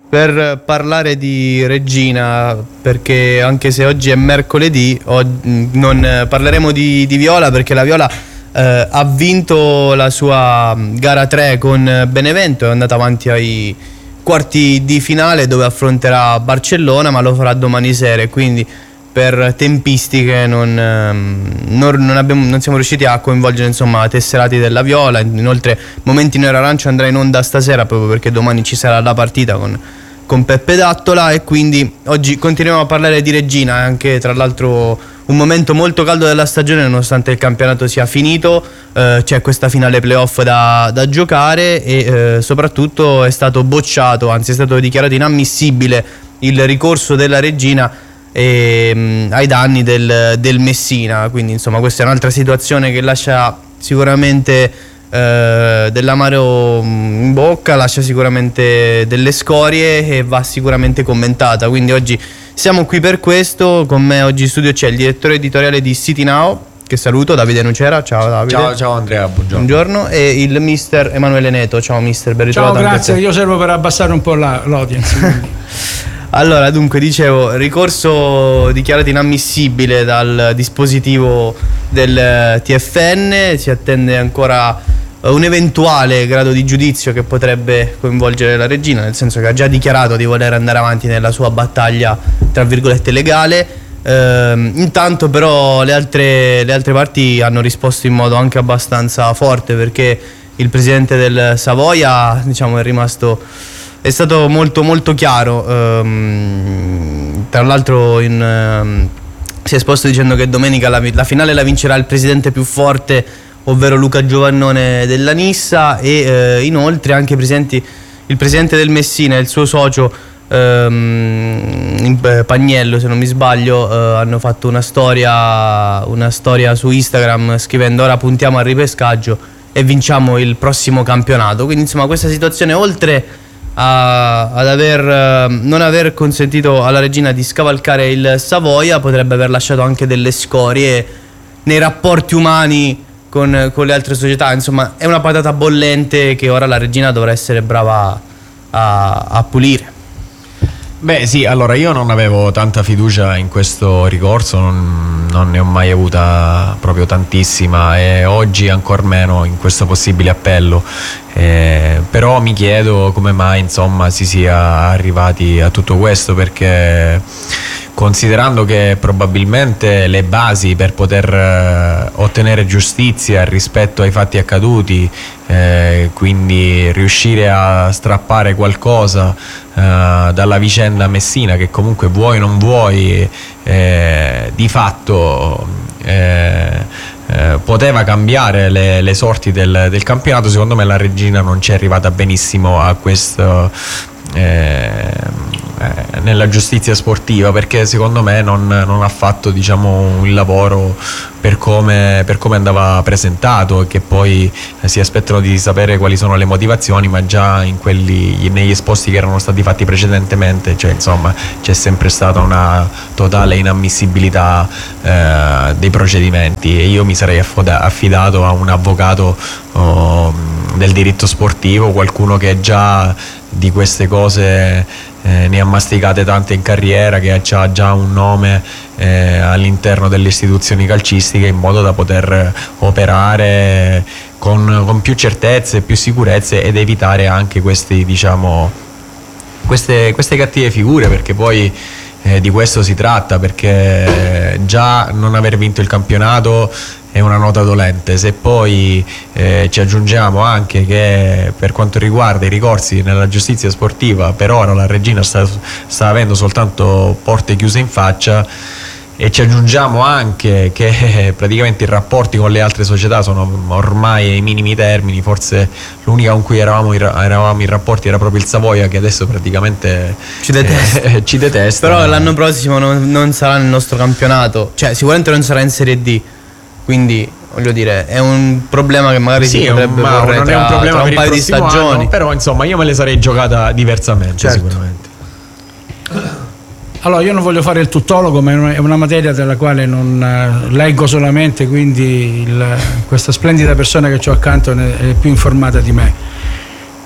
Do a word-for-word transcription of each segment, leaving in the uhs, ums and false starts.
per parlare di Reggina, perché anche se oggi è mercoledì, non parleremo di, di Viola, perché la Viola eh, ha vinto la sua gara tre con Benevento, è andata avanti ai quarti di finale dove affronterà Barcellona, ma lo farà domani sera, quindi per tempistiche non, non, non, abbiamo, non siamo riusciti a coinvolgere insomma tesserati della Viola. Inoltre Momenti Nero Arancio andrà in onda stasera proprio perché domani ci sarà la partita con, con Peppe D'Attola, e quindi oggi continuiamo a parlare di Reggina, anche tra l'altro un momento molto caldo della stagione nonostante il campionato sia finito. Eh, c'è questa finale playoff da, da giocare e eh, soprattutto è stato bocciato, anzi è stato dichiarato inammissibile il ricorso della Reggina E, mh, ai danni del, del Messina, quindi insomma questa è un'altra situazione che lascia sicuramente eh, dell'amaro in bocca, lascia sicuramente delle scorie e va sicuramente commentata, quindi oggi siamo qui per questo. Con me oggi in studio c'è il direttore editoriale di City Now, che saluto, Davide Nucera. Ciao Davide. Ciao, ciao Andrea, buongiorno. Buongiorno. E il mister Emanuele Neto. Ciao mister, ben ritrovato. Ciao, grazie, io servo per abbassare un po' la, l'audience. Allora, dunque, dicevo, ricorso dichiarato inammissibile dal dispositivo del T F N, si attende ancora un eventuale grado di giudizio che potrebbe coinvolgere la Reggina, nel senso che ha già dichiarato di voler andare avanti nella sua battaglia, tra virgolette, legale. Ehm, intanto però le altre, le altre parti hanno risposto in modo anche abbastanza forte, perché il presidente del Savoia, diciamo, è rimasto... è stato molto molto chiaro, ehm, tra l'altro in, ehm, si è esposto dicendo che domenica la, la finale la vincerà il presidente più forte, ovvero Luca Giovannone della Nissa, e eh, inoltre anche presenti il presidente del Messina e il suo socio ehm, Pagnello, se non mi sbaglio, eh, hanno fatto una storia, una storia su Instagram scrivendo: ora puntiamo al ripescaggio e vinciamo il prossimo campionato. Quindi insomma questa situazione, oltre A, ad aver non aver consentito alla Reggina di scavalcare il Savoia, potrebbe aver lasciato anche delle scorie nei rapporti umani con, con le altre società. Insomma, è una patata bollente che ora la Reggina dovrà essere brava a, a pulire. Beh sì, allora io non avevo tanta fiducia in questo ricorso, non, non ne ho mai avuta proprio tantissima, e oggi ancor meno in questo possibile appello. Eh, però mi chiedo come mai insomma si sia arrivati a tutto questo, perché considerando che probabilmente le basi per poter eh, ottenere giustizia rispetto ai fatti accaduti, eh, quindi riuscire a strappare qualcosa eh, dalla vicenda Messina, che comunque vuoi o non vuoi eh, di fatto eh, Eh, poteva cambiare le, le sorti del, del campionato, secondo me la Reggina non ci è arrivata benissimo a questo eh, eh, nella giustizia sportiva, perché secondo me non, non ha fatto, diciamo, un lavoro per come, per come andava presentato, e che poi eh, si aspettano di sapere quali sono le motivazioni, ma già in quelli, negli esposti che erano stati fatti precedentemente, cioè insomma c'è sempre stata una totale inammissibilità eh, dei procedimenti, e io mi sarei affidato a un avvocato oh, del diritto sportivo, qualcuno che già di queste cose eh, ne ha masticate tante in carriera, che ha già un nome eh, all'interno delle istituzioni calcistiche, in modo da poter operare con, con più certezze, più sicurezze, ed evitare anche questi, diciamo, queste, queste cattive figure, perché poi eh, di questo si tratta, perché già non aver vinto il campionato è una nota dolente. Se poi eh, ci aggiungiamo anche che per quanto riguarda i ricorsi nella giustizia sportiva, per ora la Reggina sta, sta avendo soltanto porte chiuse in faccia, e ci aggiungiamo anche che praticamente i rapporti con le altre società sono ormai ai minimi termini, forse l'unica con cui eravamo, eravamo in rapporti era proprio il Savoia, che adesso praticamente ci detesta, eh, ci detesta. Però l'anno prossimo non, non sarà nel nostro campionato, cioè sicuramente non sarà in Serie D, quindi voglio dire è un problema che magari sì, si potrebbe ma porre non tra, è un problema tra un per paio il di stagioni anno, però insomma io me le sarei giocata diversamente, certo. Sicuramente. Allora, io non voglio fare il tuttologo, ma è una materia della quale non uh, leggo solamente, quindi il, questa splendida persona che ho accanto è più informata di me.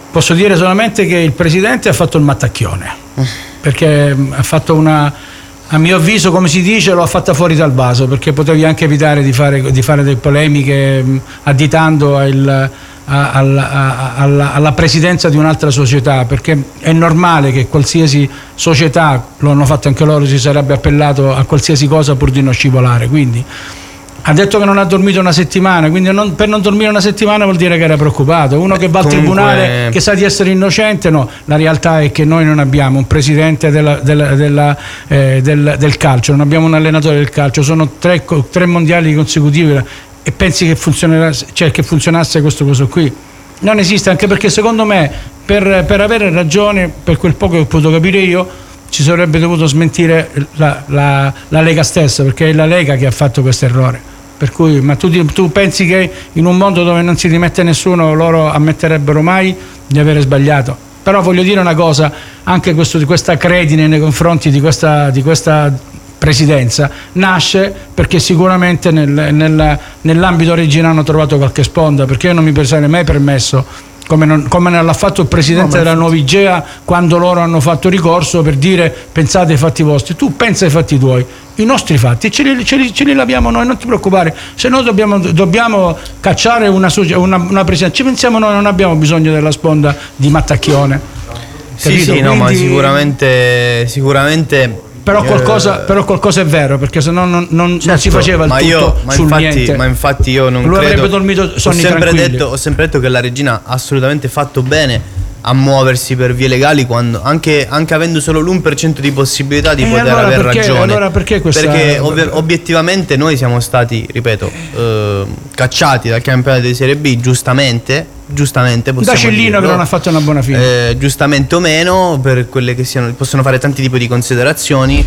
posso dire solamente che il presidente ha fatto il mattacchione, perché ha fatto una, a mio avviso, come si dice, lo ha fatta fuori dal vaso, perché potevi anche evitare di fare, di fare delle polemiche additando al, a, alla, alla, alla presidenza di un'altra società, perché è normale che qualsiasi società, lo hanno fatto anche loro, si sarebbe appellato a qualsiasi cosa pur di non scivolare. Quindi ha detto che non ha dormito una settimana, quindi non, per non dormire una settimana vuol dire che era preoccupato. Uno che va al Comunque... tribunale che sa di essere innocente, no. La realtà è che noi non abbiamo un presidente della, della, della, eh, del, del calcio, non abbiamo un allenatore del calcio, sono tre, tre mondiali consecutivi, e pensi che, funzionerà, cioè che funzionasse questo coso qui? Non esiste, anche perché secondo me per, per avere ragione, per quel poco che ho potuto capire io, ci sarebbe dovuto smentire la, la, la Lega stessa, perché è la Lega che ha fatto questo errore. Per cui, ma tu, tu pensi che in un mondo dove non si rimette nessuno loro ammetterebbero mai di avere sbagliato? Però voglio dire una cosa, anche questo, di questa credine nei confronti di questa, di questa presidenza nasce perché sicuramente nel, nel, nell'ambito regina hanno trovato qualche sponda, perché io non mi sarei mai permesso, come non, come non l'ha fatto il presidente no, della Nuovigea quando loro hanno fatto ricorso per dire pensate ai fatti vostri. Tu pensa ai fatti tuoi, i nostri fatti ce li, ce li, ce li laviamo noi, non ti preoccupare. Se noi dobbiamo, dobbiamo cacciare una, una, una presidenza, ci pensiamo noi, non abbiamo bisogno della sponda di Mattacchione. Sì, Capito? sì, Quindi, no, ma sicuramente sicuramente però qualcosa, eh, però qualcosa è vero, perché se no non, non, certo, non si faceva il ma tutto io, ma sul infatti, niente. Ma infatti io non Lui credo, avrebbe dormito sonni ho sempre tranquilli. detto, ho sempre detto che la regina ha assolutamente fatto bene a muoversi per vie legali, quando, anche, anche avendo solo l'uno per cento di possibilità di e poter allora aver perché, ragione. Allora perché, questa... perché ov- obiettivamente noi siamo stati, ripeto, eh, cacciati dal campionato di Serie B, giustamente, giustamente da Cellino che non ha fatto una buona fine. Eh, giustamente o meno, per quelle che siano, possono fare tanti tipi di considerazioni,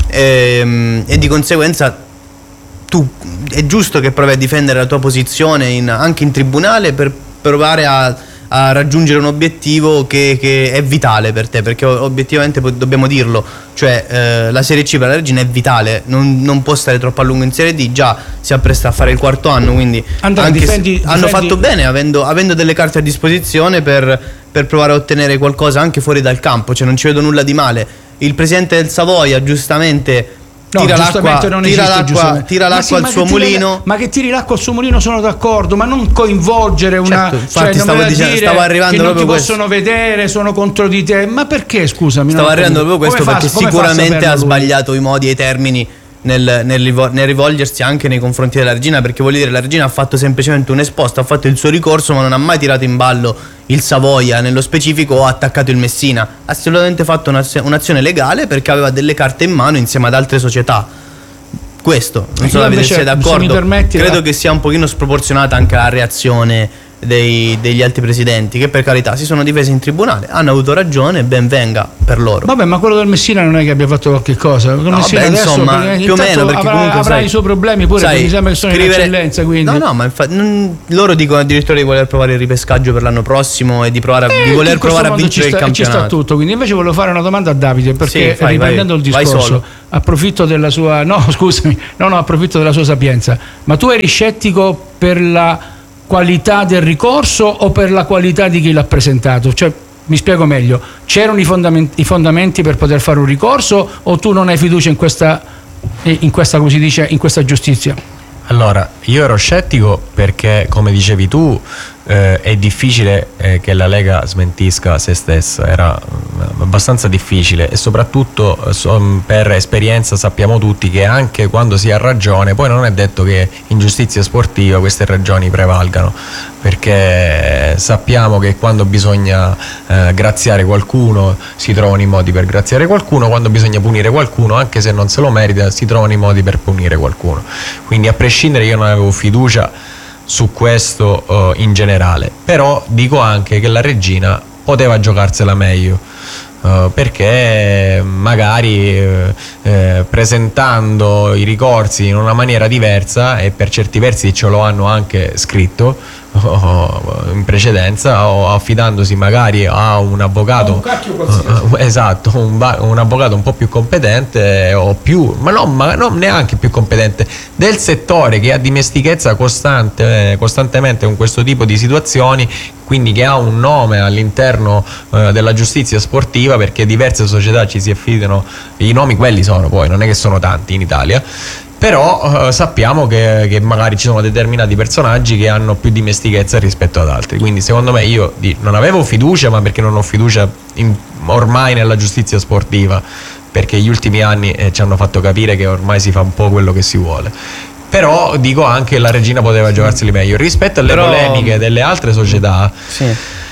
ehm, e di conseguenza tu è giusto che provi a difendere la tua posizione in, anche in tribunale, per provare a a raggiungere un obiettivo che, che è vitale per te, perché obiettivamente dobbiamo dirlo, cioè eh, la Serie C per la Regina è vitale, non, non può stare troppo a lungo in Serie D, già si appresta a fare il quarto anno, quindi Andrea, anche difendi, se, hanno difendi... fatto bene avendo, avendo delle carte a disposizione per, per provare a ottenere qualcosa anche fuori dal campo, cioè non ci vedo nulla di male. Il presidente del Savoia giustamente No, tira l'acqua, non tira esiste, l'acqua, tira l'acqua sì, al suo mulino. La, ma che tiri l'acqua al suo mulino sono d'accordo, ma non coinvolgere una. Certo, infatti cioè, stavo dicendo, dire stavo arrivando che non proprio ti questo. possono vedere, sono contro di te. Ma perché, scusami? Stavo arrivando proprio questo, fa, perché sicuramente ha sbagliato i modi e i termini nel, nel, nel rivolgersi anche nei confronti della regina, perché vuol dire la regina ha fatto semplicemente un esposto, ha fatto il suo ricorso, ma non ha mai tirato in ballo il Savoia nello specifico o ha attaccato il Messina. Ha assolutamente fatto un'azione legale perché aveva delle carte in mano insieme ad altre società. Questo, non so se siete d'accordo, credo la... che sia un pochino sproporzionata anche la reazione dei, degli altri presidenti, che per carità si sono difesi in tribunale, hanno avuto ragione, ben venga per loro. Vabbè, ma quello del Messina non è che abbia fatto qualche cosa, no, beh, insomma, più o meno, perché avrà, comunque avrà sai, i suoi problemi pure, sai, mi sembra che sono scrivere... in eccellenza, quindi. No, no, ma infatti non... loro dicono addirittura di voler provare il ripescaggio per l'anno prossimo e di, provare a... eh, di voler provare a vincere sta, il campionato. Ci sta tutto, quindi invece volevo fare una domanda a Davide, perché sì, vai, riprendendo vai, il discorso, approfitto della sua, no scusami, no no, approfitto della sua sapienza, ma tu eri scettico per la qualità del ricorso o per la qualità di chi l'ha presentato? Cioè, mi spiego meglio, c'erano i fondamenti, i fondamenti per poter fare un ricorso, o tu non hai fiducia in questa, in questa, come si dice, in questa giustizia? Allora, io ero scettico perché, come dicevi tu, eh, è difficile eh, che la Lega smentisca se stessa, era eh, abbastanza difficile, e soprattutto eh, so, per esperienza sappiamo tutti che anche quando si ha ragione, poi non è detto che in giustizia sportiva queste ragioni prevalgano, perché sappiamo che quando bisogna eh, graziare qualcuno si trovano i modi per graziare qualcuno, quando bisogna punire qualcuno, anche se non se lo merita, si trovano i modi per punire qualcuno. Quindi a prescindere io non avevo fiducia su questo uh, in generale, però dico anche che la regina poteva giocarsela meglio, uh, perché magari uh, eh, presentando i ricorsi in una maniera diversa, e per certi versi ce lo hanno anche scritto, oh, in precedenza, o affidandosi magari a un avvocato, un cacchio qualsiasi. uh, esatto, un, ba- un avvocato un po' più competente o più, ma non, ma non neanche più competente del settore, che ha dimestichezza costante, eh, costantemente con questo tipo di situazioni, quindi che ha un nome all'interno eh, della giustizia sportiva, perché diverse società ci si affidano, i nomi quelli sono, poi non è che sono tanti in Italia, però eh, sappiamo che, che magari ci sono determinati personaggi che hanno più dimestichezza rispetto ad altri, quindi secondo me io di, non avevo fiducia, ma perché non ho fiducia in, ormai nella giustizia sportiva, perché gli ultimi anni eh, ci hanno fatto capire che ormai si fa un po' quello che si vuole. Però dico anche che la Regina poteva giocarseli meglio rispetto alle Però, polemiche delle altre società. Sì.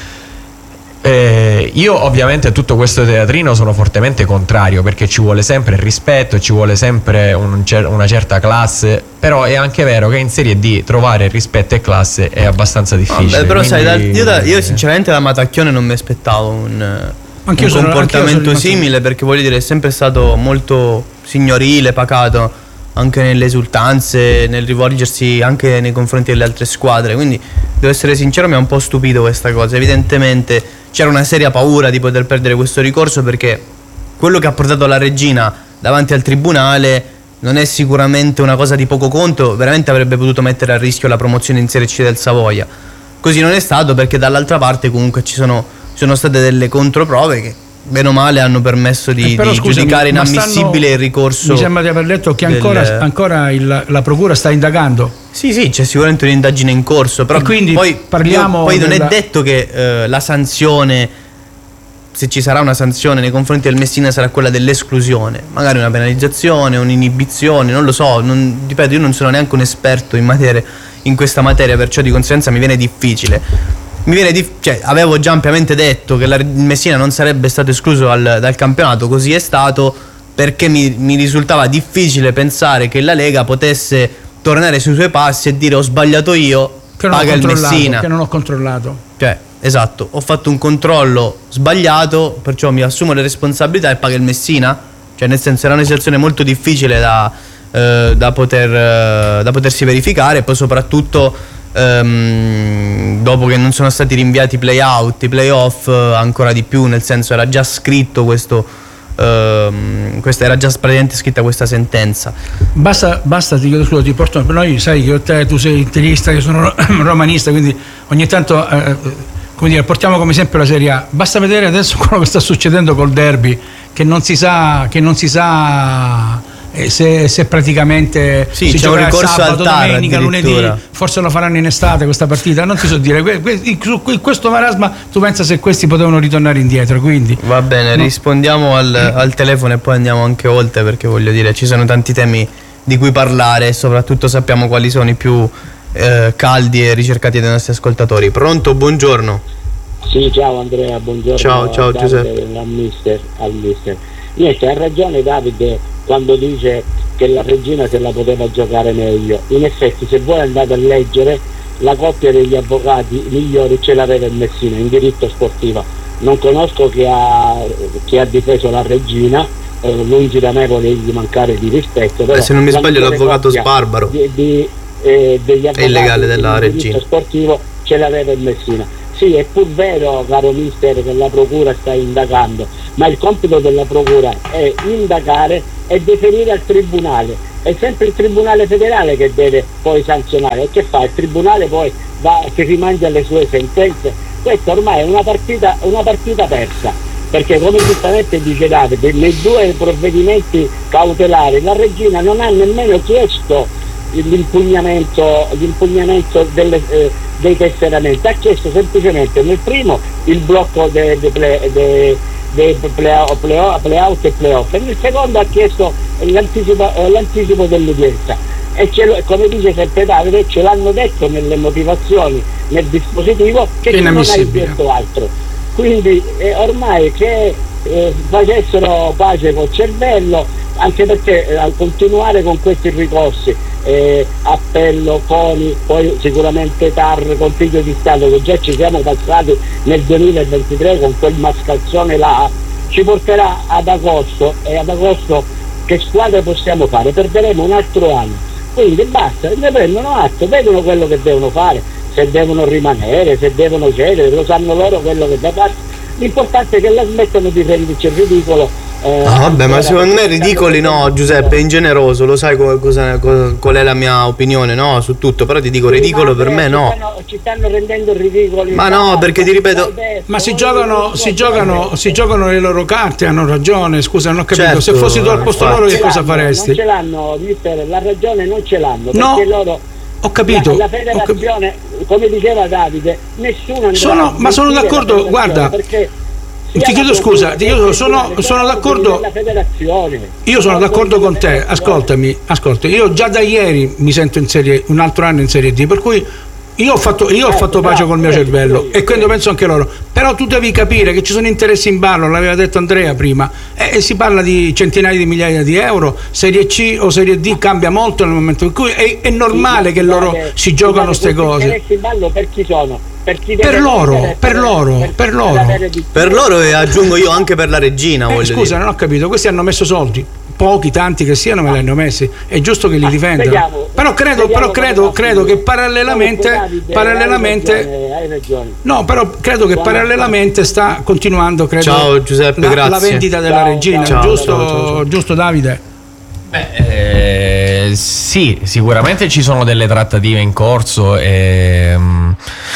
Eh, io ovviamente a tutto questo teatrino sono fortemente contrario, perché ci vuole sempre rispetto, ci vuole sempre un cer- una certa classe, però è anche vero che in Serie D trovare rispetto e classe è abbastanza difficile. Vabbè, però sai, da- quindi- io, da- io sinceramente da Matacchione non mi aspettavo un, Anch'io un sono- comportamento anch'io sono simile, rimasto- perché voglio dire è sempre stato molto signorile, pacato, anche nelle esultanze, nel rivolgersi anche nei confronti delle altre squadre, quindi devo essere sincero, mi ha un po' stupito questa cosa. Evidentemente c'era una seria paura di poter perdere questo ricorso, perché quello che ha portato la Regina davanti al tribunale non è sicuramente una cosa di poco conto, veramente avrebbe potuto mettere a rischio la promozione in Serie C del Savoia. Così non è stato, perché dall'altra parte comunque ci sono, ci sono state delle controprove che bene o male hanno permesso di, Eh, però, di scusami, giudicare ma inammissibile stanno- il ricorso. Mi sembra di aver letto che ancora, del- ancora il- la procura sta indagando. Sì, sì, c'è sicuramente un'indagine in corso, però E quindi poi, parliamo io- poi non della- è detto che eh, la sanzione, se ci sarà una sanzione nei confronti del Messina, sarà quella dell'esclusione, magari una penalizzazione, un'inibizione, non lo so, non, ripeto, io non sono neanche un esperto in materia, in questa materia, perciò di conseguenza mi viene difficile. Mi viene dif- cioè, avevo già ampiamente detto che la- il Messina non sarebbe stato escluso al- dal campionato, così è stato, perché mi, mi risultava difficile pensare che la Lega potesse tornare sui suoi passi e dire ho sbagliato io, Che non, ho paga il controllato, Messina. che non ho controllato. Cioè, esatto, ho fatto un controllo sbagliato, perciò mi assumo le responsabilità e paga il Messina. Cioè, nel senso, era una situazione molto difficile da, eh, da, poter, eh, da potersi verificare, e poi soprattutto ehm, dopo che non sono stati rinviati i play-out, i play-off, eh, ancora di più, nel senso era già scritto questo, ehm, questa era già praticamente scritta questa sentenza. Basta, basta, ti chiedo scusa, ti porto. Noi sai che te, tu sei interista, io sono romanista, quindi ogni tanto eh, come dire, portiamo come sempre la Serie A. Basta vedere adesso quello che sta succedendo col derby, che non si sa, che non si sa eh, se, se praticamente Sì, si c'è un giocherà ricorso sabato, al T A R domenica, lunedì, addirittura. forse lo faranno in estate questa partita, non ti so dire. Que- que- su que- questo marasma, tu pensa se questi potevano ritornare indietro, quindi Va bene, No. rispondiamo al, al telefono e poi andiamo anche oltre, perché voglio dire ci sono tanti temi di cui parlare e soprattutto sappiamo quali sono i più eh, caldi e ricercati dai nostri ascoltatori. Pronto? Buongiorno. Sì, ciao Andrea, buongiorno. Ciao, ciao, a Davide, Giuseppe. Al mister, al mister. Niente, ha ragione Davide quando dice che la Regina se la poteva giocare meglio. In effetti, se voi andate a leggere, la coppia degli avvocati migliori ce l'aveva il Messina in diritto sportivo. Non conosco chi ha, chi ha difeso la Regina, eh, lungi da me volergli mancare di rispetto. Però Eh, se non mi la sbaglio migliore l'avvocato coppia Sbarbaro di, di, eh, degli avvocati illegale della in Regina. diritto sportivo ce l'aveva il Messina. Sì, è pur vero, caro mister, che la procura sta indagando, ma il compito della procura è indagare e deferire al tribunale. È sempre il tribunale federale che deve poi sanzionare. E che fa? Il tribunale poi va, si rimangia le sue sentenze. Questa ormai è una partita, una partita persa, perché come giustamente dice Davide, nei due provvedimenti cautelari la Regina non ha nemmeno chiesto l'impugnamento, l'impugnamento delle, eh, dei tesseramenti, ha chiesto semplicemente nel primo il blocco dei de play, de, de play, play, play-out e play-off, e nel secondo ha chiesto l'anticipo, eh, l'anticipo dell'udienza. E ce lo, come dice sempre Davide, ce l'hanno detto nelle motivazioni, nel dispositivo, che tu non hai chiesto altro. Quindi eh, ormai che eh, facessero pace col cervello, anche perché eh, al continuare con questi ricorsi, eh, appello, CONI, poi sicuramente T A R, Consiglio di Stato, che già ci siamo passati nel duemilaventitré con quel mascalzone là, ci porterà ad agosto, e ad agosto che squadre possiamo fare? Perderemo un altro anno. Quindi basta, ne prendono atto, vedono quello che devono fare. se devono rimanere, se devono cedere, lo sanno loro quello che da parte. L'importante è che la smettano di renderci il ridicolo. Eh, ah, vabbè, ma secondo me ridicoli no, Giuseppe, è ingeneroso, lo sai co- cosa, co- qual è la mia opinione, no, su tutto, però ti dico ridicolo per me no. Ci stanno, ci stanno rendendo ridicoli. Ma no, perché ti ripeto, ma si giocano, si giocano, si giocano le loro carte, hanno ragione, scusa, non ho capito, certo, se fossi tu al posto loro che cosa faresti? Non ce l'hanno, mister, la ragione non ce l'hanno, no, perché loro ho capito. La, la federazione, come diceva Davide, nessuno andrà sono, ma sono d'accordo, guarda, ti chiedo scusa, io sono, sono d'accordo, io sono d'accordo con te, ascoltami, ascolta, io già da ieri mi sento in serie, un altro anno in Serie D, per cui io ho fatto, io ho fatto pace col mio cervello e quindi penso anche loro, però tu devi capire che ci sono interessi in ballo, l'aveva detto Andrea prima, e si parla di centinaia di migliaia di euro, Serie C o Serie D cambia molto nel momento in cui è, è normale che loro si giocano queste cose. Interessi in ballo per chi sono? Per, chi per, loro, per loro, per, per loro, per loro e aggiungo io anche per la regina. Eh, scusa, dire. Non ho capito, questi hanno messo soldi, pochi, tanti che siano, me li hanno messi, è giusto che li ah, difendano. Vediamo, però credo, però credo, credo che parallelamente, Davide, parallelamente, hai ragione, hai ragione. No, però credo che Buona parallelamente sta continuando, credo, ciao, Giuseppe, la, grazie. la vendita della ciao, regina, ciao, giusto, ciao, ciao, ciao. Giusto Davide? Beh, eh, sì, sicuramente ci sono delle trattative in corso e um,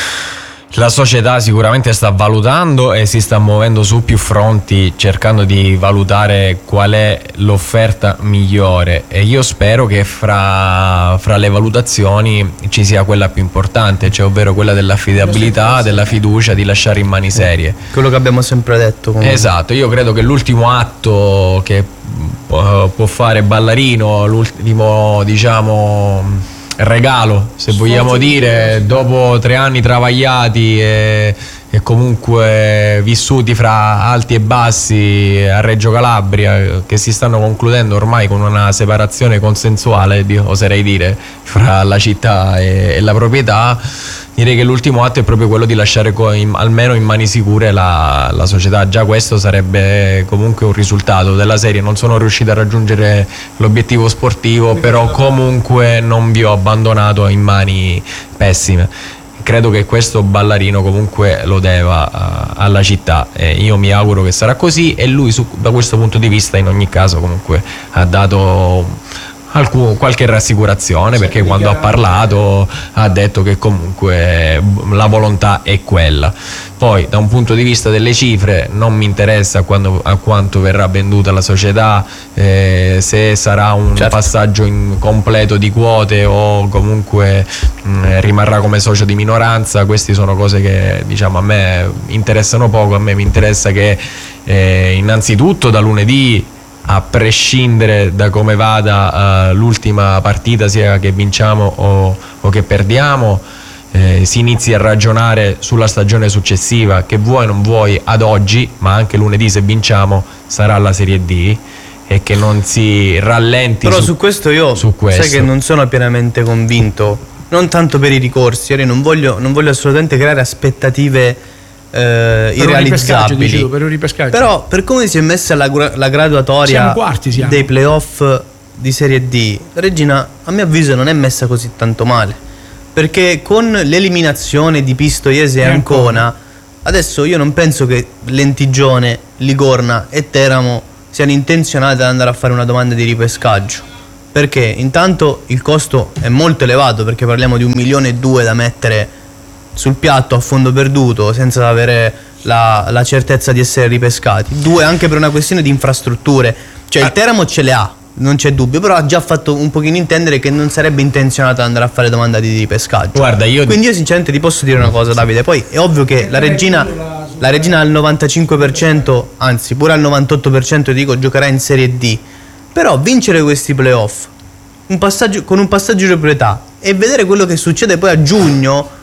la società sicuramente sta valutando e si sta muovendo su più fronti cercando di valutare qual è l'offerta migliore, e io spero che fra, fra le valutazioni ci sia quella più importante, cioè ovvero quella dell'affidabilità, della fiducia, di lasciare in mani serie. Quello che abbiamo sempre detto comunque. Esatto, io credo che l'ultimo atto che può, può fare Ballarino, l'ultimo, diciamo, regalo, se vogliamo dire, dopo tre anni travagliati e, e comunque vissuti fra alti e bassi a Reggio Calabria, che si stanno concludendo ormai con una separazione consensuale, oserei dire, fra la città e, e la proprietà. Direi che l'ultimo atto è proprio quello di lasciare in, almeno in mani sicure la, la società. Già questo sarebbe comunque un risultato della serie. Non sono riuscito a raggiungere l'obiettivo sportivo, però comunque non vi ho abbandonato in mani pessime. Credo che questo Ballarino comunque lo deva uh, alla città, e io mi auguro che sarà così, e lui su, da questo punto di vista in ogni caso comunque ha dato Alcun, qualche rassicurazione, perché quando ha parlato ha detto che comunque la volontà è quella. Poi da un punto di vista delle cifre non mi interessa quando, a quanto verrà venduta la società, eh, se sarà un certo. passaggio in completo di quote o comunque mh, rimarrà come socio di minoranza. Queste sono cose che, diciamo, a me interessano poco. A me mi interessa che eh, innanzitutto da lunedì, a prescindere da come vada uh, l'ultima partita, sia che vinciamo o, o che perdiamo, eh, si inizi a ragionare sulla stagione successiva, che vuoi non vuoi ad oggi, ma anche lunedì se vinciamo sarà la Serie D, e che non si rallenti. Però su, su questo io su questo. sai che non sono pienamente convinto, non tanto per i ricorsi, non voglio, non voglio assolutamente creare aspettative Eh, irrealizzabili, dicevo, per un ripescaggio. Però per come si è messa la, la graduatoria siamo quarti, siamo. dei playoff di Serie D, Regina a mio avviso non è messa così tanto male, perché con l'eliminazione di Pistoiese e Ancona adesso io non penso che Lentigione, Ligorna e Teramo siano intenzionate ad andare a fare una domanda di ripescaggio, perché intanto il costo è molto elevato, perché parliamo di un milione e due da mettere sul piatto a fondo perduto senza avere la, la certezza di essere ripescati. Due, anche per una questione di infrastrutture, cioè il Teramo ce le ha, non c'è dubbio, però ha già fatto un pochino intendere che non sarebbe intenzionato ad andare a fare domanda di ripescaggio. Guarda, io quindi io sinceramente ti posso dire una cosa, Davide, poi è ovvio che la regina la regina al novantacinque per cento, anzi pure al novantotto per cento dico giocherà in Serie D, però vincere questi playoff un passaggio, con un passaggio di proprietà, e vedere quello che succede poi a giugno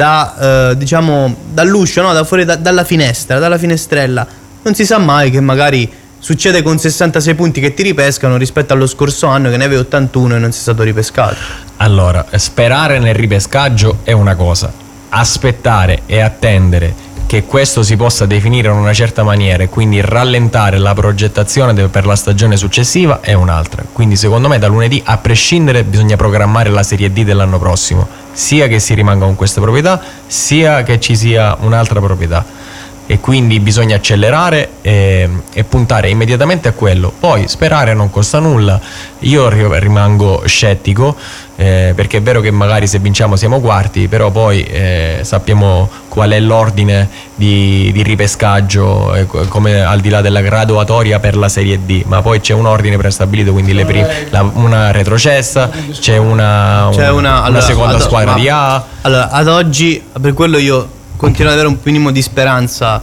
da eh, diciamo dall'uscio, no? da fuori da, dalla finestra, dalla finestrella, non si sa mai che magari succede con sessantasei punti che ti ripescano rispetto allo scorso anno che ne avevi ottantuno e non sei stato ripescato. Allora, sperare nel ripescaggio è una cosa, aspettare e attendere che questo si possa definire in una certa maniera e quindi rallentare la progettazione de- per la stagione successiva è un'altra. Quindi secondo me da lunedì a prescindere bisogna programmare la Serie D dell'anno prossimo, sia che si rimanga con questa proprietà sia che ci sia un'altra proprietà, e quindi bisogna accelerare e, e puntare immediatamente a quello. Poi sperare non costa nulla. Io rimango scettico eh, perché è vero che magari se vinciamo siamo quarti, però poi eh, sappiamo qual è l'ordine di, di ripescaggio eh, come al di là della graduatoria per la Serie D, ma poi c'è un ordine prestabilito, quindi le prim- la, una retrocessa, c'è una, un, C'è una, una allora, seconda ad, squadra ma, di A. Allora, ad oggi, per quello io continuo ad avere un minimo di speranza,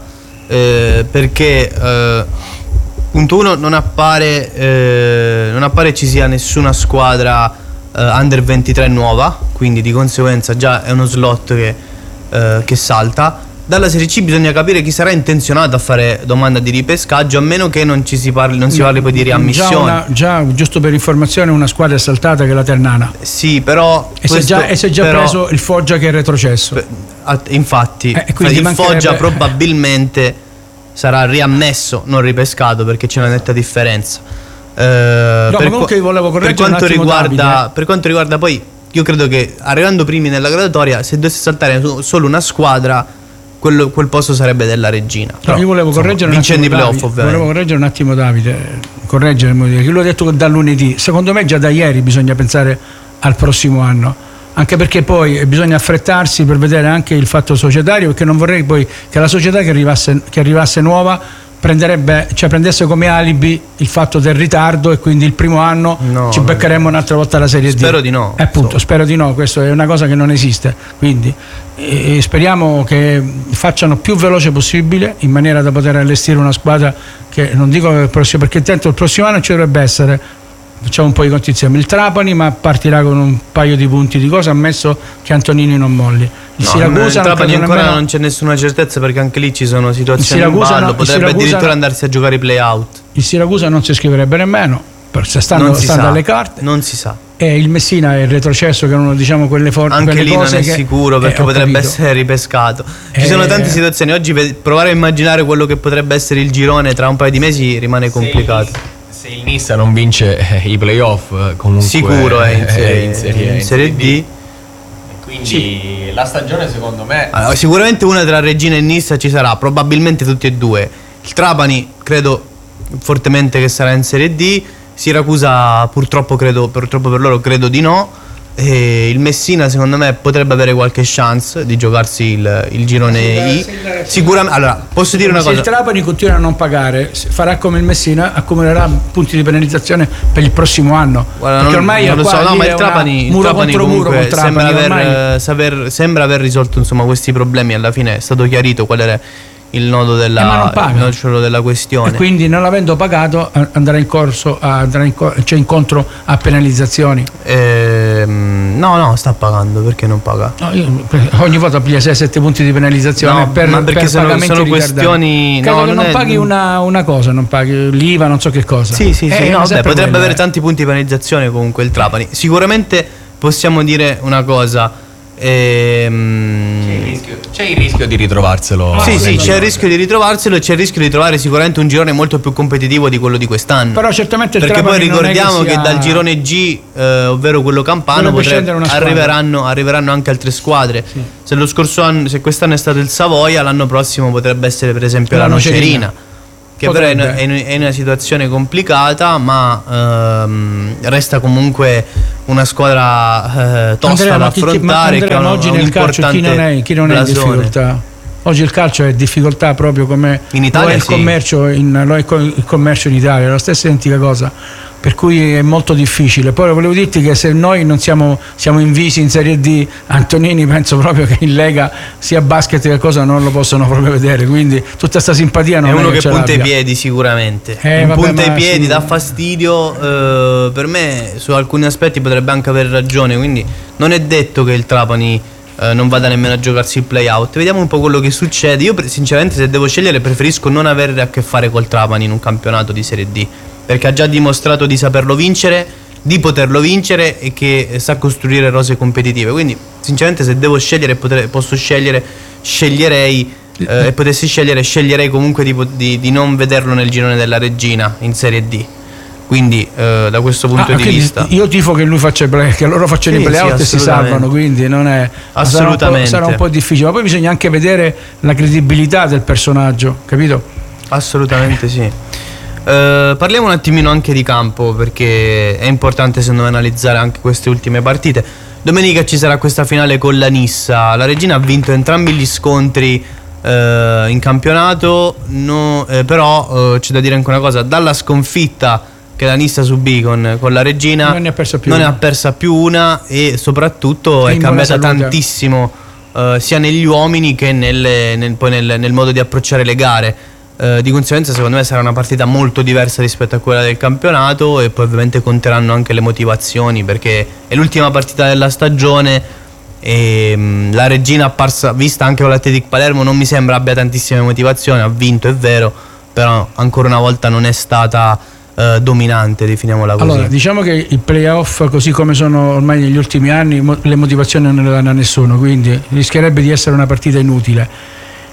eh, perché eh, punto uno non appare eh, non appare ci sia nessuna squadra eh, under ventitré nuova, quindi di conseguenza già è uno slot che, eh, che salta. Dalla Serie C bisogna capire chi sarà intenzionato a fare domanda di ripescaggio, a meno che non ci si parli, non si parli poi di riammissione. Già, una, già giusto per informazione, una squadra è saltata che è la Ternana. Sì, però E si è già, e si è già però, preso il Foggia che è retrocesso. Beh, at- infatti Eh, quindi il mancherebbe- Foggia probabilmente sarà riammesso, non ripescato, perché c'è una netta differenza. Eh, No, per ma comunque io volevo per correggere un quanto attimo riguarda Davide. per quanto riguarda poi, io credo che arrivando primi nella graduatoria, se dovesse saltare su- solo una squadra, quello- quel posto sarebbe della Regina. No, Però, io volevo insomma, correggere un vincendo attimo i playoff, Davide, ovviamente. volevo correggere un attimo Davide, correggere, voglio dire, che lui ha detto che da lunedì, secondo me già da ieri bisogna pensare al prossimo anno, anche perché poi bisogna affrettarsi per vedere anche il fatto societario, perché non vorrei poi che la società che arrivasse, che arrivasse nuova prenderebbe, cioè prendesse come alibi il fatto del ritardo e quindi il primo anno No, ci no. beccheremo un'altra volta la Serie D. Spero di no. Eh, appunto, So. spero di no, questo è una cosa che non esiste, quindi e speriamo che facciano più veloce possibile in maniera da poter allestire una squadra che non dico che il prossimo, perché tanto il prossimo anno ci dovrebbe essere, facciamo un po' di conti insieme, il Trapani, ma partirà con un paio di punti di cosa, ammesso che Antonini non molli. Il No, Siracusa il Trapani credo ancora nemmeno- non c'è nessuna certezza, perché anche lì ci sono situazioni in Siracusa ballo, no, il potrebbe Siracusa addirittura no. andarsi a giocare i play-out. il Siracusa non si iscriverebbe nemmeno, per- se stanno, Non si stando sa, alle carte. non si sa. E il Messina è il retrocesso, che erano, diciamo, quelle forti, Anche quelle lì non cose è che- sicuro, perché eh, ho potrebbe capito. essere ripescato. Ci Eh, sono tante situazioni. Oggi ve- provare a immaginare quello che potrebbe essere il girone tra un paio di mesi rimane complicato. Se il Nissa non vince eh, i playoff, eh, comunque Sicuro è in è Serie, in Serie, in Serie D. Quindi la stagione secondo me Allora, sicuramente una tra Regina e Nissa ci sarà, probabilmente tutti e due. Il Trapani credo fortemente che sarà in Serie D. Siracusa purtroppo credo, purtroppo per loro credo di no. E il Messina secondo me potrebbe avere qualche chance di giocarsi il, il girone I. Sicuramente. Allora, posso dire una Se il cosa. Trapani continua a non pagare, farà come il Messina, accumulerà punti di penalizzazione per il prossimo anno. Guarda, perché non, ormai non è lo qua so, a no, ma dire il Trapani, il muro Trapani contro muro comunque con Trapani, sembra, aver, ormai- eh, saper, sembra aver risolto insomma questi problemi. Alla fine è stato chiarito qual era il nodo della, Eh, ma non paga. il nocciolo della questione. E quindi non avendo pagato a- andrà in corso a- andrà in co- cioè incontro a penalizzazioni. Ehm, no, no, sta pagando, perché non paga? No, io- perché ogni volta piglia sei sette punti di penalizzazione No, per, ma perché per sono- pagamenti sono ritardati. questioni- Credo no, che non non è- paghi una, una cosa, non paghi l'I V A, non so che cosa. Sì, sì, sì, Eh, no, ma beh, sempre potrebbe quello, avere eh. tanti punti di penalizzazione comunque il Trapani. Sicuramente possiamo dire una cosa. ehm, c'è il rischio, c'è il rischio di ritrovarselo. Sì, nel sì, c'è il girone. rischio di ritrovarselo e c'è il rischio di trovare sicuramente un girone molto più competitivo di quello di quest'anno. Però certamente il Perché poi Trapani non è ricordiamo che, sia- dal girone G, eh, ovvero quello campano, Dovrebbe potre- scendere una squadra. arriveranno, arriveranno anche altre squadre. Se lo scorso anno, se quest'anno è stato il Savoia, l'anno prossimo potrebbe essere per esempio La la Nocerina. Nocerina, che però è in, Potrebbe. è in- è in una situazione complicata, ma ehm, resta comunque una squadra eh, tosta Andrea, da ma chi- chi- ma affrontare, che Andrea, ha ma un, oggi un nel calcio chi non è, chi non è in blasone. difficoltà? Oggi il calcio è difficoltà proprio come In Italia lo è il sì. commercio in, lo è il commercio in Italia, è la stessa identica cosa. Per cui è molto difficile. Poi volevo dirti che se noi non siamo, siamo invisi in Serie D, Antonini penso proprio che in Lega sia basket che cosa non lo possono proprio vedere. Quindi tutta questa simpatia non È è, uno che ce punta i l'abbia. piedi sicuramente. Eh, Un vabbè, punta i ma piedi, sì. dà fastidio. eh, per me su alcuni aspetti potrebbe anche avere ragione. Quindi non è detto che il Trapani eh, non vada nemmeno a giocarsi il play-out. Vediamo un po' quello che succede. Io pre- sinceramente, se devo scegliere, preferisco non avere a che fare col Trapani in un campionato di Serie D, perché ha già dimostrato di saperlo vincere, di poterlo vincere e che sa costruire rose competitive. Quindi sinceramente, se devo scegliere, potre- posso scegliere, sceglierei eh, e potessi scegliere, sceglierei comunque di, di, di non vederlo nel girone della Regina in Serie D. Quindi eh, da questo punto ah, di vista io tifo che lui faccia i play, che loro facciano sì, i playout sì, e si salvano, quindi non è assolutamente sarà un, sarà un po' difficile, ma poi bisogna anche vedere la credibilità del personaggio, capito? Assolutamente sì. Uh, parliamo un attimino anche di campo, perché è importante secondo me analizzare anche queste ultime partite. Domenica ci sarà questa finale con la Nissa. La Regina ha vinto entrambi gli scontri uh, in campionato, no, eh, però uh, c'è da dire anche una cosa: dalla sconfitta che la Nissa subì con, con la Regina non ne ha persa più non una, ne ha persa più una e soprattutto è, è cambiata tantissimo uh, sia negli uomini che nel, nel, poi nel, nel modo di approcciare le gare. Uh, di conseguenza secondo me sarà una partita molto diversa rispetto a quella del campionato, e poi ovviamente conteranno anche le motivazioni, perché è l'ultima partita della stagione e um, la Regina, apparsa, vista anche con l'Athletic Palermo, non mi sembra abbia tantissime motivazioni. Ha vinto, è vero, però ancora una volta non è stata uh, dominante, definiamola così. Allora, diciamo che i playoff, così come sono ormai negli ultimi anni, mo- le motivazioni non le danno a nessuno, quindi rischierebbe di essere una partita inutile.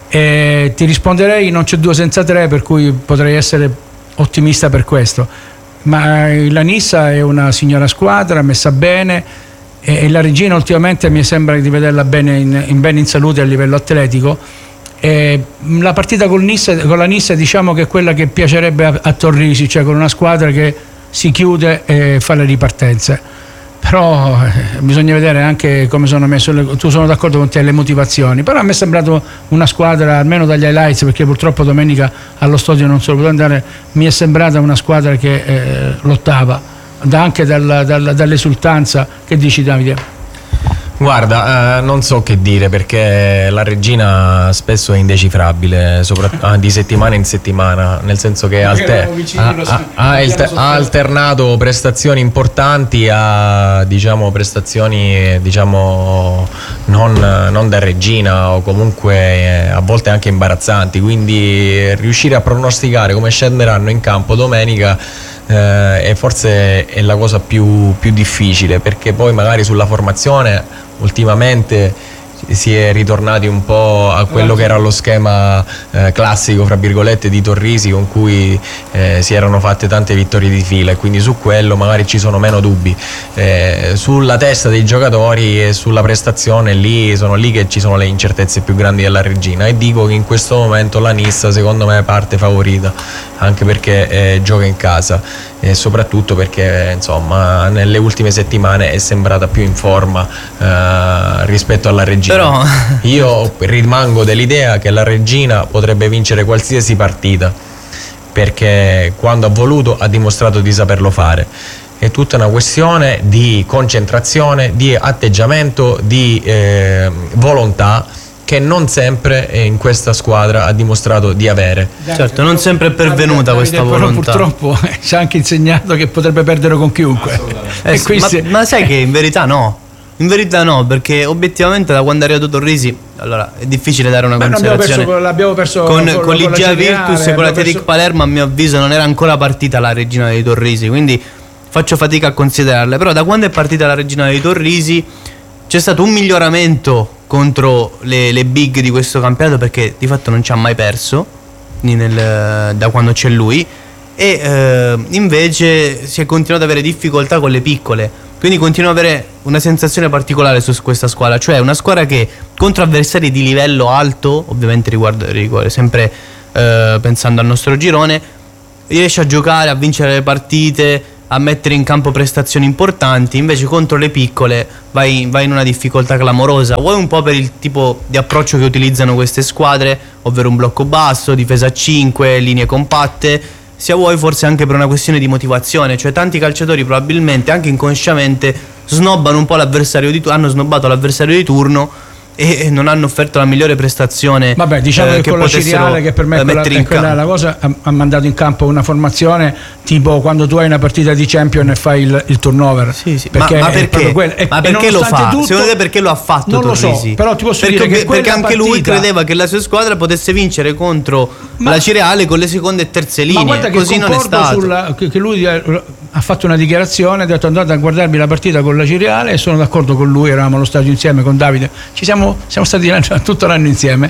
E ti risponderei non c'è due senza tre, per cui potrei essere ottimista per questo, ma la Nissa è una signora squadra messa bene e la Regina ultimamente mi sembra di vederla bene in, in bene in salute a livello atletico. E la partita con, Nissa, con la Nissa diciamo che è quella che piacerebbe a, a Torrisi, cioè con una squadra che si chiude e fa le ripartenze. Però eh, bisogna vedere anche come sono messo le, tu sono d'accordo con te, le motivazioni, però a me è sembrato una squadra, almeno dagli highlights, perché purtroppo domenica allo stadio non sono potuto andare, mi è sembrata una squadra che eh, lottava da, anche dal, dal, dall'esultanza. Che dici, Davide? Guarda, eh, non so che dire, perché la Regina spesso è indecifrabile, soprattutto ah, di settimana in settimana, nel senso che alter- ha, ha, ha, alter- ha alternato prestazioni importanti a diciamo prestazioni diciamo non, non da Regina, o comunque eh, a volte anche imbarazzanti, quindi riuscire a pronosticare come scenderanno in campo domenica eh, è forse è la cosa più, più difficile, perché poi magari sulla formazione ultimamente si è ritornati un po' a quello che era lo schema eh, classico, fra virgolette, di Torrisi, con cui eh, si erano fatte tante vittorie di fila, e quindi su quello magari ci sono meno dubbi. Eh, sulla testa dei giocatori e sulla prestazione, lì sono lì che ci sono le incertezze più grandi della Regina, e dico che in questo momento la Nissa secondo me parte favorita, anche perché eh, gioca in casa e soprattutto perché insomma nelle ultime settimane è sembrata più in forma eh, rispetto alla Regina. Però io rimango dell'idea che la Regina potrebbe vincere qualsiasi partita, perché quando ha voluto ha dimostrato di saperlo fare. È tutta una questione di concentrazione, di atteggiamento, di eh, volontà, che non sempre in questa squadra ha dimostrato di avere. Certo, non sempre è pervenuta questa volontà. Però purtroppo ci ha anche insegnato che potrebbe perdere con chiunque. Eh, sì, ma, ma sai che in verità no. In verità no, perché obiettivamente da quando è arrivato Torrisi, allora è difficile dare una Beh, considerazione. Perso, l'abbiamo perso con, con, con l'I G A Virtus e con l'Athletic perso... Palermo, a mio avviso non era ancora partita la Regina dei Torrisi, quindi faccio fatica a considerarle. Però da quando è partita la Regina dei Torrisi c'è stato un miglioramento contro le, le big di questo campionato, perché di fatto non ci ha mai perso nel, da quando c'è lui, e eh, invece si è continuato ad avere difficoltà con le piccole, quindi continuo ad avere una sensazione particolare su questa squadra, cioè una squadra che contro avversari di livello alto, ovviamente riguardo, riguardo sempre eh, pensando al nostro girone, riesce a giocare, a vincere le partite, a mettere in campo prestazioni importanti. Invece contro le piccole vai, vai in una difficoltà clamorosa, vuoi un po' per il tipo di approccio che utilizzano queste squadre, ovvero un blocco basso, difesa a cinque, linee compatte, sia vuoi forse anche per una questione di motivazione, cioè tanti calciatori probabilmente anche inconsciamente snobbano un po' l'avversario di turno, hanno snobbato l'avversario di turno e non hanno offerto la migliore prestazione. Vabbè, diciamo eh, che, che con la Ciriale, che per me quella, è quella la cosa, ha, ha mandato in campo una formazione tipo quando tu hai una partita di Champion e fai il, il turnover. Sì, sì. Perché ma, ma perché, e, ma perché lo fa? Tutto, secondo te perché lo ha fatto non Torrisi? Lo so, però ti posso perché, dire che perché anche partita, lui credeva che la sua squadra potesse vincere contro ma, la Ciriale con le seconde e terze linee. Ma guarda che così non è stato. Sulla, che, che lui ha fatto una dichiarazione, ha detto andate a guardarvi la partita con la Ciriale, e sono d'accordo con lui, eravamo allo stadio insieme con Davide, ci siamo, siamo stati tutto l'anno insieme,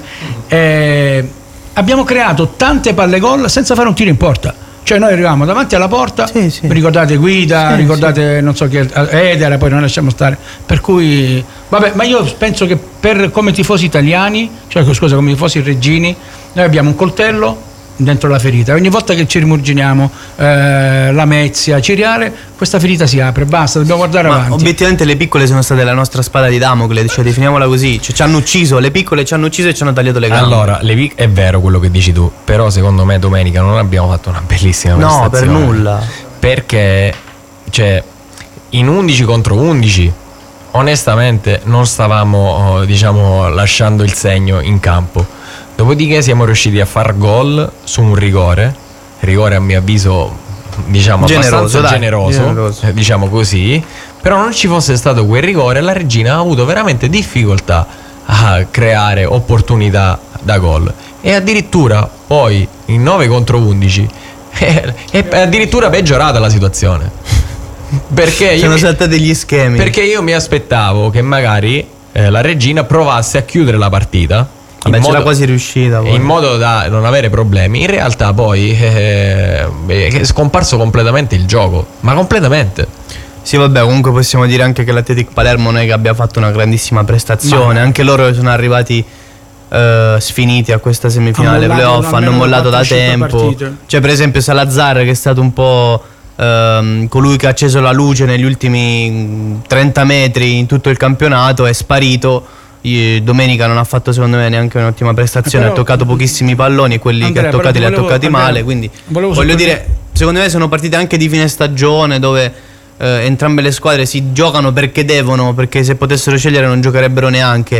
e abbiamo creato tante palle gol senza fare un tiro in porta. Cioè noi arrivavamo davanti alla porta, sì, sì. ricordate Guida, sì, ricordate sì. non so chi, Edera, poi non lasciamo stare. Per cui, vabbè, ma io penso che per come tifosi italiani, cioè scusa, come tifosi reggini, noi abbiamo un coltello dentro la ferita. Ogni volta che ci rimurginiamo eh, la Mezia, Ciriale, questa ferita si apre, basta, dobbiamo guardare Ma avanti. obiettivamente le piccole sono state la nostra spada di Damocle, cioè definiamola così, cioè, ci hanno ucciso, le piccole ci hanno ucciso e ci hanno tagliato le gambe. Allora, le pic- è vero quello che dici tu, però secondo me domenica non abbiamo fatto una bellissima prestazione. No, per nulla. Perché cioè in undici contro undici onestamente non stavamo diciamo lasciando il segno in campo. Dopodiché siamo riusciti a far gol su un rigore, rigore a mio avviso diciamo generoso, abbastanza dai, generoso, generoso. Eh, diciamo così, però non ci fosse stato quel rigore, la Regina ha avuto veramente difficoltà a creare opportunità da gol, e addirittura poi in nove contro undici è, è addirittura peggiorata la situazione, perché io sono mi, saltati gli schemi, perché io mi aspettavo che magari eh, la Regina provasse a chiudere la partita. Vabbè, Modo, c'era quasi riuscita poi. in modo da non avere problemi. In realtà poi eh, è scomparso completamente il gioco, ma completamente. Sì, vabbè, comunque possiamo dire anche che l'Athletic Palermo non è che abbia fatto una grandissima prestazione, ma anche loro sono arrivati eh, sfiniti a questa semifinale playoff, hanno mollato da tempo. Partite. Cioè, per esempio Salazar, che è stato un po' ehm, colui che ha acceso la luce negli ultimi trenta metri in tutto il campionato, è sparito. Domenica non ha fatto secondo me neanche un'ottima prestazione, però, ha toccato pochissimi palloni e quelli Andrea, che ha toccati li ha toccati Andrea, male, quindi voglio dire, secondo me sono partite anche di fine stagione dove eh, entrambe le squadre si giocano perché devono, perché se potessero scegliere non giocherebbero neanche.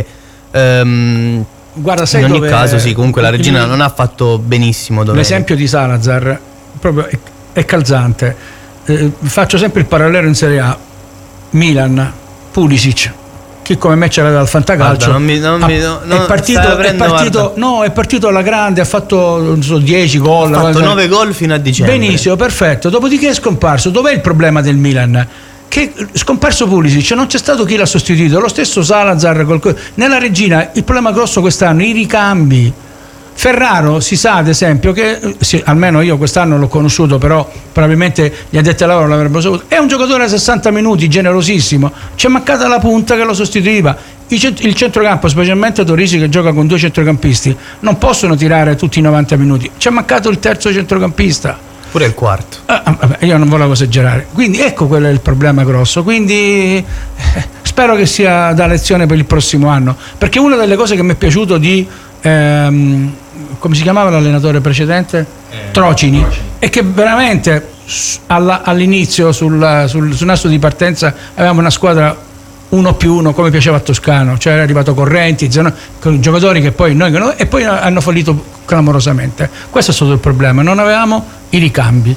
ehm, Guarda, sai in ogni dove caso sì, comunque la Regina il, non ha fatto benissimo domenica. L'esempio di Salazar proprio è, è calzante. eh, faccio sempre il parallelo in Serie A: Milan, Pulisic. Chi come me ce l'aveva al fantacalcio. Guarda, non mi, non ha, mi, no, è partito, è partito, no, è partito alla grande, ha fatto non so, dieci gol, ha fatto nove gol fino a dicembre. Benissimo, perfetto. Dopodiché è scomparso. Dov'è il problema del Milan? Che scomparso Pulisic, non c'è stato chi l'ha sostituito. Lo stesso Salazar col, nella Regina. Il problema grosso quest'anno, i ricambi. Ferraro si sa ad esempio che sì, almeno io quest'anno l'ho conosciuto, però probabilmente gli addetti ai lavori l'avrebbero saputo, è un giocatore a sessanta minuti generosissimo, c'è mancata la punta che lo sostituiva. Il centrocampo, specialmente Torisi che gioca con due centrocampisti, non possono tirare tutti i novanta minuti, c'è mancato il terzo centrocampista, pure il quarto. ah, vabbè, io non volevo esagerare, quindi ecco quello è il problema grosso. Quindi eh, spero che sia da lezione per il prossimo anno, perché una delle cose che mi è piaciuto di ehm, come si chiamava l'allenatore precedente? Eh, Trocini. Trocini. E che veramente alla, all'inizio sul, sul, sul nastro di partenza avevamo una squadra uno più uno come piaceva a Toscano, cioè era arrivato Correnti, Zeno, con giocatori che poi noi e poi hanno fallito clamorosamente. Questo è stato il problema, non avevamo i ricambi.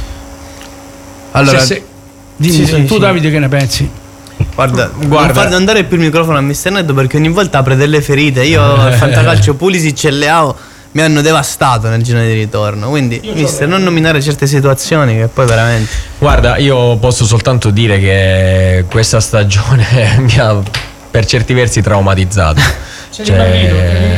Allora, se, se, dimmi, sì, tu sì, Davide, che ne pensi? Guarda, guarda, non fate andare più il microfono a mister Neddo perché ogni volta apre delle ferite. Io al fantacalcio Pulisic e Leao mi hanno devastato nel girone di ritorno, quindi mister, non nominare certe situazioni che poi veramente. Guarda, io posso soltanto dire che questa stagione mi ha per certi versi traumatizzato. Cioè,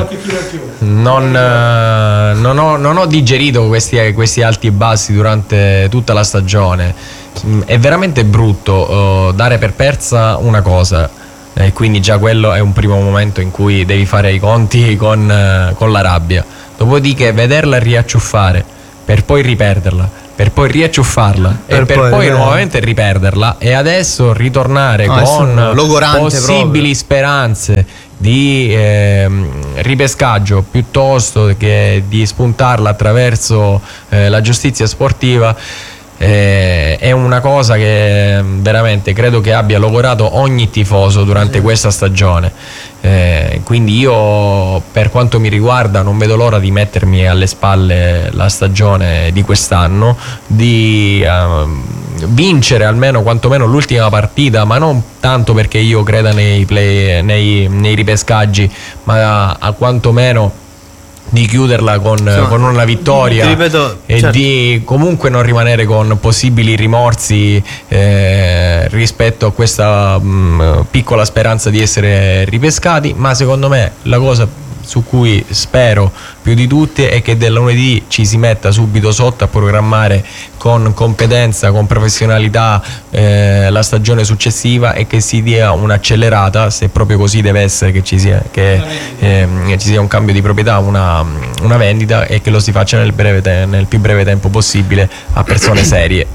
non, non, ho, non ho digerito questi, questi alti e bassi durante tutta la stagione. È veramente brutto uh, dare per persa una cosa, e quindi già quello è un primo momento in cui devi fare i conti con, uh, con la rabbia. Dopodiché vederla riacciuffare per poi riperderla, per poi riacciuffarla per e per poi, poi nuovamente riperderla, e adesso ritornare no, con possibili proprio. speranze di eh, ripescaggio piuttosto che di spuntarla attraverso eh, la giustizia sportiva. Eh, è una cosa che veramente credo che abbia logorato ogni tifoso durante questa stagione, eh, quindi io per quanto mi riguarda non vedo l'ora di mettermi alle spalle la stagione di quest'anno, di uh, vincere almeno quantomeno l'ultima partita, ma non tanto perché io creda nei, play, nei, nei ripescaggi, ma a, a quantomeno di chiuderla con, Insomma, con una vittoria, ti ripeto, e certo. di comunque non rimanere con possibili rimorsi eh, rispetto a questa mh, piccola speranza di essere ripescati. Ma secondo me la cosa su cui spero più di tutte è che del lunedì ci si metta subito sotto a programmare con competenza, con professionalità eh, la stagione successiva, e che si dia un'accelerata, se proprio così deve essere, che ci sia, che, eh, ci sia un cambio di proprietà, una, una vendita, e che lo si faccia nel, breve te- nel più breve tempo possibile a persone serie.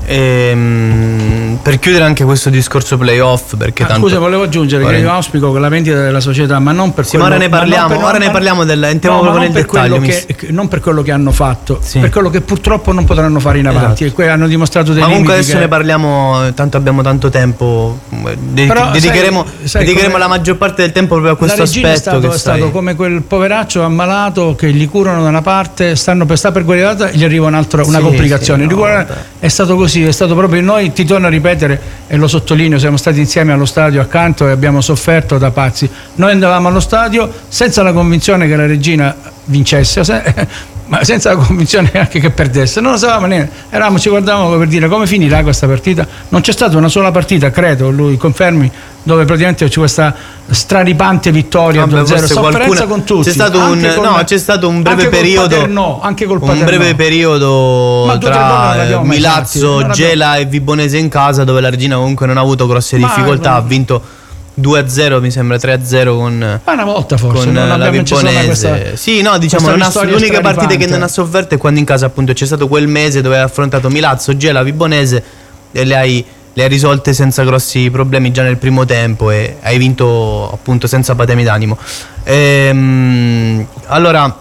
Ehm, per chiudere anche questo discorso playoff, perché Ah, tanto scusa, volevo aggiungere Ora- che io auspico che la vendita della società, ma non per Sì, quello, ma ora ne ma non parliamo, per- ora ne ma- parliamo del- entriamo no, ma proprio non nel per quello dettaglio, che, che- non per quello che hanno fatto, Sì. per quello che purtroppo non potranno fare in avanti, Esatto. e que- hanno dimostrato dei Ma comunque limiti adesso che- ne parliamo, tanto abbiamo tanto tempo, de- Però, dedicheremo, sai- sai dedicheremo come- la maggior parte del tempo proprio a La questo regina è aspetto. stato, che è stato stai- come quel poveraccio ammalato che gli curano da una parte, stanno per sta per guarire e gli arriva un altro- una Sì, complicazione. sì, Di no, guarda- vabbè. è stato così, è stato proprio noi, ti torno a ripetere e lo sottolineo, siamo stati insieme allo stadio accanto e abbiamo sofferto da pazzi. Noi andavamo allo stadio senza la convinzione che la regina vincesse, se- ma senza la convinzione anche che perdesse, non lo sapevamo neanche, eravamo, ci guardavamo per dire come finirà questa partita. Non c'è stata una sola partita, credo, lui confermi, dove praticamente c'è questa straripante vittoria Vabbè, due a zero, forse sofferenza qualcuna- con tutti. c'è stato un, anche con- no, c'è stato un breve anche col periodo Paternò, anche col un Paternò. breve periodo Ma due o tre gol non tra l'abbiamo mai fatti, Milazzo, non l'abbiamo- Gela e Vibonese in casa, dove la regina comunque non ha avuto grosse Ma- difficoltà, ha vinto due a zero, mi sembra tre a zero con Ma una volta forse con non la abbiamo, non ci sono mai questa- Vibonese. Sì, no, diciamo questa non ha- vittoria l'unica partita che straripante. non ha sofferto è quando in casa appunto c'è stato quel mese dove ha affrontato Milazzo, Gela, Vibonese e le hai, le hai risolte senza grossi problemi già nel primo tempo, e hai vinto appunto senza patemi d'animo. Ehm, allora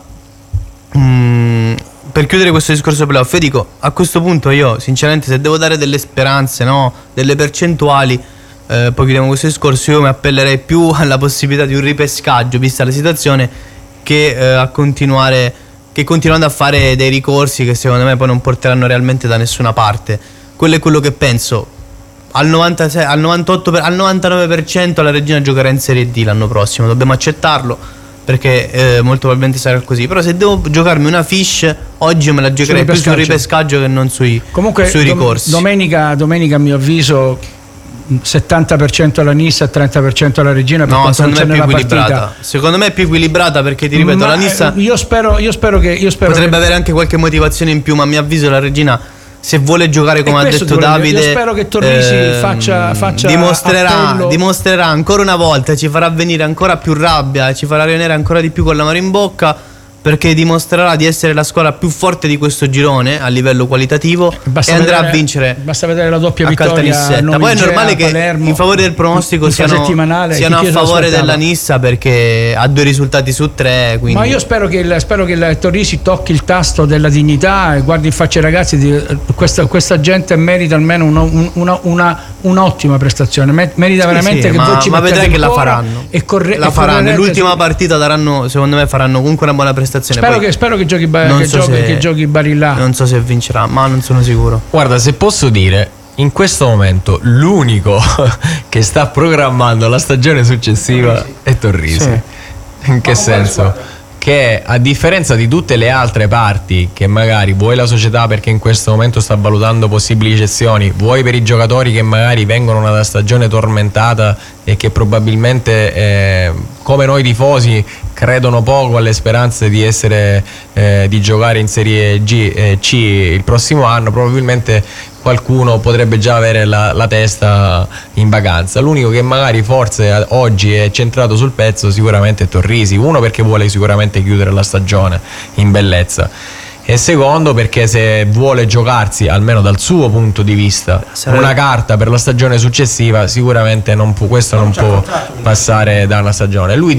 mm, per chiudere questo discorso playoff, io dico, a questo punto io sinceramente, se devo dare delle speranze, no, delle percentuali, eh, poi chiudiamo questo discorso, io mi appellerei più alla possibilità di un ripescaggio vista la situazione, che eh, a continuare che continuando a fare dei ricorsi che secondo me poi non porteranno realmente da nessuna parte. Quello è quello che penso. Al novantasei, al novantotto per- al novantanove per cento la regina giocherà in Serie D l'anno prossimo, dobbiamo accettarlo, perché eh, molto probabilmente sarà così. Però se devo giocarmi una fish oggi, me la giocherei più sul ripescaggio. ripescaggio che non sui, Comunque sui dom- ricorsi. domenica, domenica a mio avviso settanta per cento alla Nissa e trenta per cento alla regina, per No, quanto secondo me concerne è più la equilibrata. partita. Secondo me è più equilibrata, perché ti ripeto, Ma, la Nissa eh, io spero, io spero che io spero potrebbe che- avere anche qualche motivazione in più, ma a mio avviso la regina, se vuole giocare come E ha questo detto ti volevo dire, Davide, io spero che Torrisi ehm, faccia- faccia dimostrerà, appello. dimostrerà ancora una volta, ci farà venire ancora più rabbia, ci farà rimanere ancora di più con l'amaro in bocca, perché dimostrerà di essere la squadra più forte di questo girone a livello qualitativo, Basta e andrà vedere- a vincere basta vedere la doppia a vittoria a Caltanissetta. Poi è Novigea, normale a che Palermo, i favori del pronostico siano, infrasettimanale, siano a chi- chi se lo favore aspettava? della Nissa, perché ha due risultati su tre, quindi Ma io spero che, il, spero che il Torrisi tocchi il tasto della dignità e guardi in faccia ai ragazzi e di, questa, questa gente merita almeno uno- un- una, una, un'ottima prestazione, Me- merita Sì, veramente sì, che ma, voi ci ma mettiate vedrai il che la cuore faranno. e corre- la e faranno. correrete L'ultima su- partita daranno, secondo me faranno comunque una buona prestazione. Spero Poi che, spero che giochi, ba- non che so giochi, se- che giochi Barilla. non so se vincerà, ma non sono sicuro. Guarda, se posso dire, in questo momento l'unico che sta programmando la stagione successiva è Torrisi. Sì. In che senso? Che a differenza di tutte le altre parti, che magari vuoi la società perché in questo momento sta valutando possibili cessioni, vuoi per i giocatori che magari vengono da una stagione tormentata e che probabilmente eh, come noi tifosi credono poco alle speranze di essere eh, di giocare in Serie G, eh, C il prossimo anno, probabilmente qualcuno potrebbe già avere la, la testa in vacanza. L'unico che magari forse oggi è centrato sul pezzo sicuramente è Torrisi, uno perché vuole sicuramente chiudere la stagione in bellezza, e secondo perché se vuole giocarsi, almeno dal suo punto di vista, Sarebbe- una carta per la stagione successiva, sicuramente non può, questo non può passare da una stagione. Lui